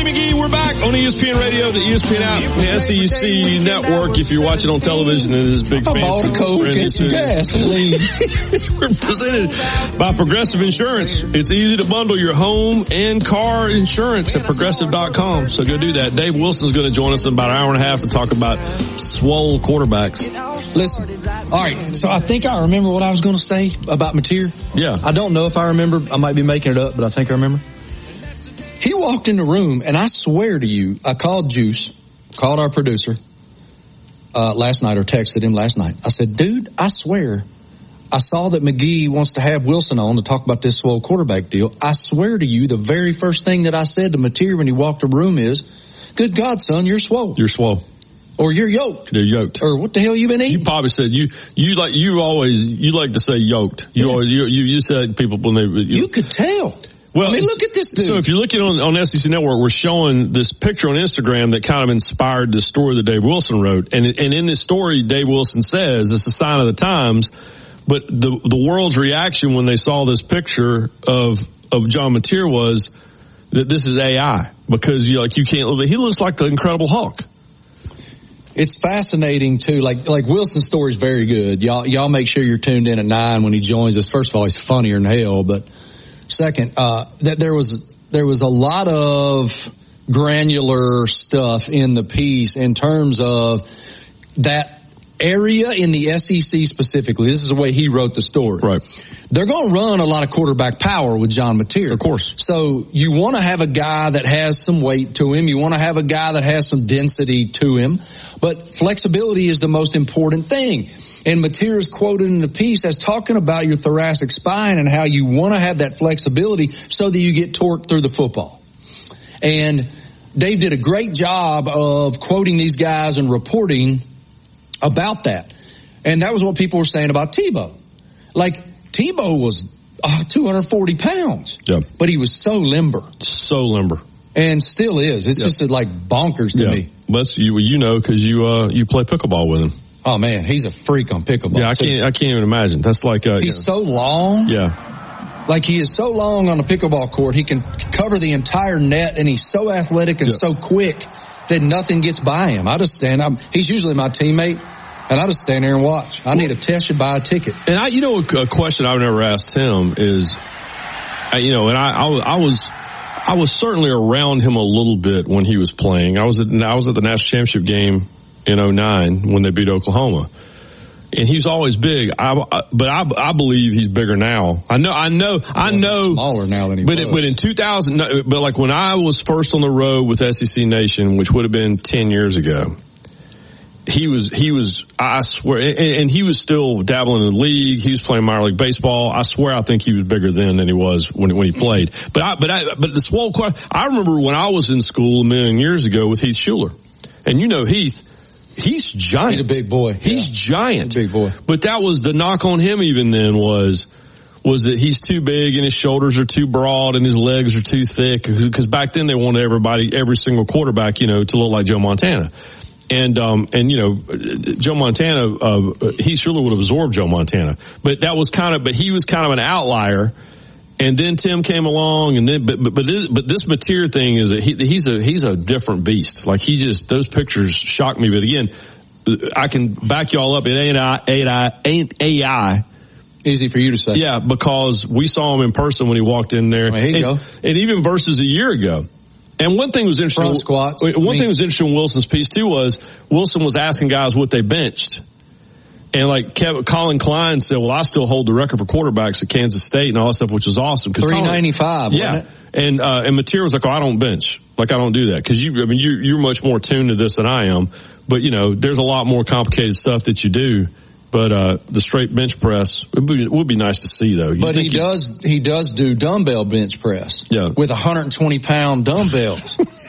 McGee, we're back on ESPN Radio, the ESPN app, the SEC Network. If you're watching on television and is big fans. I bought a Coke and some gasoline. We're presented by Progressive Insurance. It's easy to bundle your home and car insurance at Progressive.com. So go do that. Dave Wilson's going to join us in about an hour and a half to talk about swole quarterbacks. Listen, all right, so I think I remember what I was going to say about Mateer. Yeah. I don't know if I remember. I might be making it up, but I think I remember. He walked in the room, and I swear to you, I called Juice, called our producer last night, or texted him last night. I said, dude, I swear, I saw that McGee wants to have Wilson on to talk about this swole quarterback deal. I swear to you, the very first thing that I said to Mateer when he walked the room is, good God, son, you're swole. You're swole. Or you're yoked. They're yoked. Or what the hell you been eating? You probably said you like to say yoked. You said people when they you could tell. Well, I mean, look at this dude. So if you're looking on SEC Network, we're showing this picture on Instagram that kind of inspired the story that Dave Wilson wrote. And in this story, Dave Wilson says it's a sign of the times. But the world's reaction when they saw this picture of John Mateer was that this is AI, because you can't. He looks like the Incredible Hulk. It's fascinating too. Like Wilson's story is very good. Y'all make sure you're tuned in at 9 when he joins us. First of all, he's funnier than hell, but second, that there was a lot of granular stuff in the piece in terms of that area in the SEC specifically. This is the way he wrote the story. Right. They're going to run a lot of quarterback power with John Mateer. Of course. So you want to have a guy that has some weight to him. You want to have a guy that has some density to him. But flexibility is the most important thing. And Mateer is quoted in the piece as talking about your thoracic spine and how you want to have that flexibility so that you get torqued through the football. And Dave did a great job of quoting these guys and reporting about that. And that was what people were saying about Tebow. Like, Tebow was 240 pounds. Yeah. But he was so limber. So limber. And still is. It's just like bonkers to me. But you know, because you play pickleball with him. Oh man, he's a freak on pickleball. Yeah, I can't even imagine. That's like he's so long. Yeah. Like he is so long on the pickleball court, he can cover the entire net, and he's so athletic and so quick that nothing gets by him. I just stand. He's usually my teammate, and I just stand there and watch. I need a test, you buy a ticket. And a question I've never asked him is, I was certainly around him a little bit when he was playing. I was at the national championship game in 2009 when they beat Oklahoma. And he's always big. But I believe he's bigger now. I know. He's smaller now than he was. But in 2000, but like when I was first on the road with SEC Nation, which would have been 10 years ago, he was, I swear, and he was still dabbling in the league. He was playing minor league baseball. I swear I think he was bigger then than he was when he played. But the swole question, I remember when I was in school a million years ago with Heath Schuler. And Heath, he's giant. He's a big boy. He's giant. Big boy. But that was the knock on him even then was that he's too big and his shoulders are too broad and his legs are too thick. Because back then they wanted every single quarterback, to look like Joe Montana. And Joe Montana, Heath Schuler would have absorbed Joe Montana. But but he was kind of an outlier. And then Tim came along, and then but this Mateer thing is he's a different beast. Like those pictures shock me. But again, I can back y'all up. It ain't AI. Easy for you to say. Yeah, because we saw him in person when he walked in there. Well, here you go. And even versus a year ago. And one thing was interesting. Front squats. One thing was interesting in Wilson's piece too was Wilson was asking guys what they benched. And like Colin Klein said, well, I still hold the record for quarterbacks at Kansas State and all that stuff, which was awesome. 395, wasn't it? And Mateer was like, I don't bench. Like, I don't do that. Cause you're much more tuned to this than I am. But, there's a lot more complicated stuff that you do. But, the straight bench press, it would be nice to see though. But he does do dumbbell bench press. Yeah. With 120 pound dumbbells.